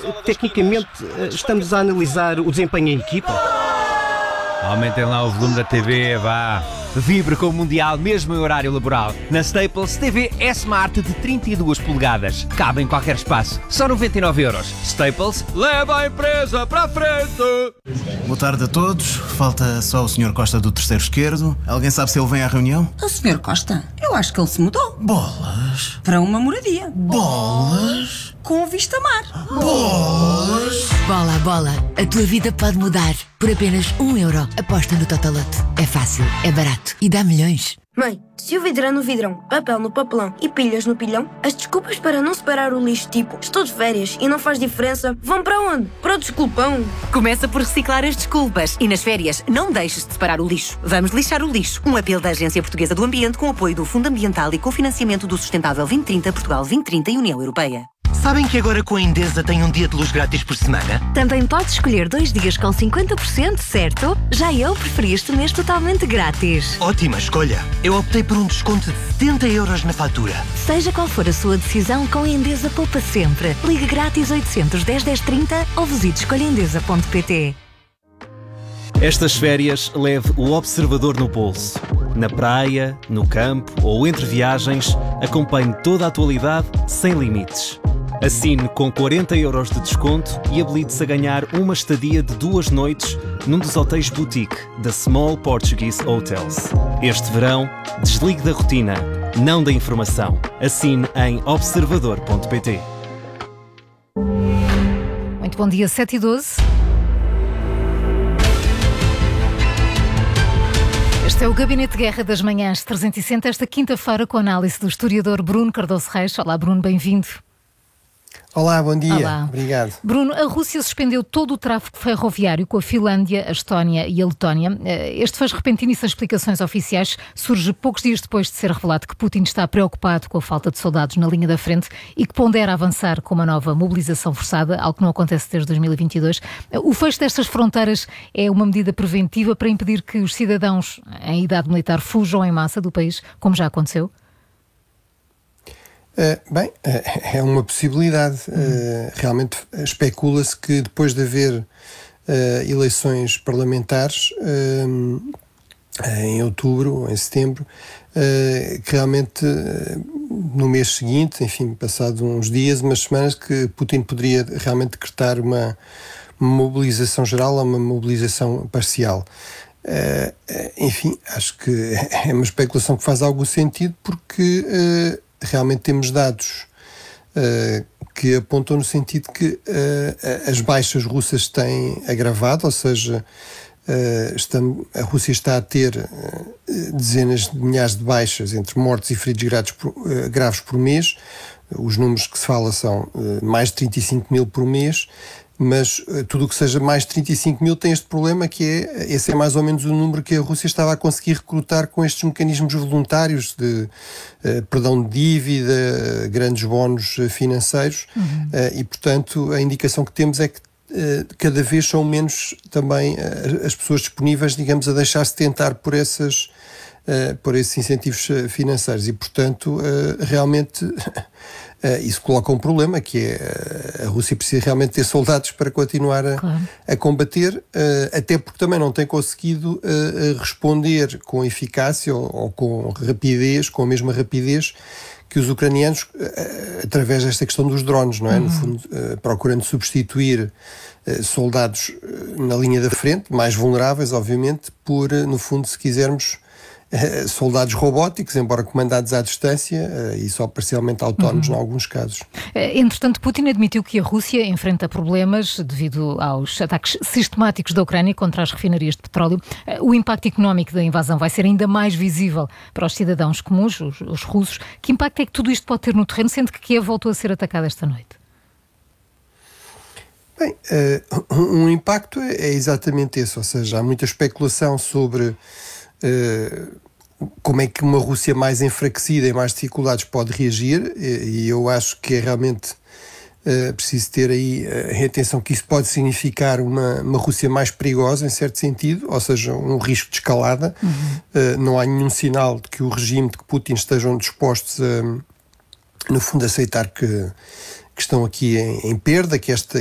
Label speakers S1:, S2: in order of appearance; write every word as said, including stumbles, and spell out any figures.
S1: tecnicamente, estamos a analisar o desempenho em equipa.
S2: Aumentem lá o volume da T V, vá. Vibre com o Mundial mesmo em horário laboral. Na Staples, T V é Smart de trinta e duas polegadas. Cabe em qualquer espaço. Só noventa e nove euros. Staples, leva a empresa para a frente!
S3: Boa tarde a todos. Falta só o senhor Costa do terceiro esquerdo. Alguém sabe se ele vem à reunião?
S4: O senhor Costa? Eu acho que ele se mudou.
S3: Bolas!
S4: Para uma moradia.
S3: Bolas!
S4: Com vista mar.
S3: Bolas!
S5: Bola, bola. A tua vida pode mudar. Por apenas um euro. Aposta no Totolote. É fácil, é barato e dá milhões.
S6: Mãe, se o vidrão no vidrão, papel no papelão e pilhas no pilhão, as desculpas para não separar o lixo, tipo, estou de férias e não faz diferença, vão para onde? Para o desculpão.
S7: Começa por reciclar as desculpas e nas férias não deixes de separar o lixo. Vamos lixar o lixo. Um apelo da Agência Portuguesa do Ambiente com apoio do Fundo Ambiental e com financiamento do Sustentável vinte trinta, Portugal vinte trinta e União Europeia.
S8: Sabem que agora com a Endesa tem um dia de luz grátis por semana?
S9: Também podes escolher dois dias com cinquenta por cento, certo? Já eu preferi este mês totalmente grátis.
S8: Ótima escolha! Eu optei por um desconto de setenta euros na fatura.
S9: Seja qual for a sua decisão, com a Endesa poupa sempre. Ligue grátis oitocentos, dez, dez, trinta ou visite escolha endesa ponto pt.
S10: Estas férias leve o observador no bolso. Na praia, no campo ou entre viagens, acompanhe toda a atualidade sem limites. Assine com quarenta euros de desconto e habilite-se a ganhar uma estadia de duas noites num dos hotéis boutique da Small Portuguese Hotels. Este verão, desligue da rotina, não da informação. Assine em observador ponto pt.
S11: Muito bom dia, sete e doze. Este é o Gabinete de Guerra das Manhãs trezentos e sessenta, esta quinta-feira, com a análise do historiador Bruno Cardoso Reis. Olá, Bruno, bem-vindo.
S12: Olá, bom dia.
S11: Olá.
S12: Obrigado.
S11: Bruno, a Rússia suspendeu todo o tráfego ferroviário com a Finlândia, a Estónia e a Letónia. Este fecho repentino e sem explicações oficiais surge poucos dias depois de ser revelado que Putin está preocupado com a falta de soldados na linha da frente e que pondera avançar com uma nova mobilização forçada, algo que não acontece desde dois mil e vinte e dois. O fecho destas fronteiras é uma medida preventiva para impedir que os cidadãos em idade militar fujam em massa do país, como já aconteceu?
S12: Uh, bem, uh, é uma possibilidade. Uh, realmente especula-se que depois de haver uh, eleições parlamentares uh, em outubro ou em setembro, uh, que realmente uh, no mês seguinte, enfim, passado uns dias, umas semanas, que Putin poderia realmente decretar uma, uma mobilização geral ou uma mobilização parcial. Uh, enfim, acho que é uma especulação que faz algum sentido, porque uh, realmente temos dados uh, que apontam no sentido que uh, as baixas russas têm agravado, ou seja, uh, estamos, a Rússia está a ter uh, dezenas de milhares de baixas entre mortos e feridos graves por, uh, graves por mês. Os números que se fala são uh, mais de trinta e cinco mil por mês, mas uh, tudo o que seja mais de trinta e cinco mil tem este problema, que é, esse é mais ou menos o número que a Rússia estava a conseguir recrutar com estes mecanismos voluntários de uh, perdão de dívida, uh, grandes bónus uh, financeiros, uhum. uh, e portanto a indicação que temos é que uh, cada vez são menos também uh, as pessoas disponíveis, digamos, a deixar-se tentar por essas Uh, por esses incentivos uh, financeiros e, portanto, uh, realmente uh, isso coloca um problema, que é uh, a Rússia precisa realmente ter soldados para continuar a, claro. a combater, uh, até porque também não tem conseguido uh, responder com eficácia ou, ou com rapidez, com a mesma rapidez que os ucranianos, uh, através desta questão dos drones, não é? Uhum. No fundo, uh, procurando substituir uh, soldados uh, na linha da frente, mais vulneráveis, obviamente, por, uh, no fundo, se quisermos, soldados robóticos, embora comandados à distância uh, e só parcialmente autónomos uhum. em alguns casos.
S11: Entretanto, Putin admitiu que a Rússia enfrenta problemas devido aos ataques sistemáticos da Ucrânia contra as refinarias de petróleo. O impacto económico da invasão vai ser ainda mais visível para os cidadãos comuns, os, os russos. Que impacto é que tudo isto pode ter no terreno, sendo que Kiev voltou a ser atacada esta noite?
S12: Bem, uh, um impacto é, é exatamente esse, ou seja, há muita especulação sobre Uh, como é que uma Rússia mais enfraquecida e mais dificuldades pode reagir, e, e eu acho que é realmente uh, preciso ter aí uh, atenção que isso pode significar uma, uma Rússia mais perigosa em certo sentido, ou seja, um risco de escalada. Uhum. Uh, não há nenhum sinal de que o regime, de que Putin estejam dispostos a, no fundo, aceitar que, que estão aqui em, em perda, que esta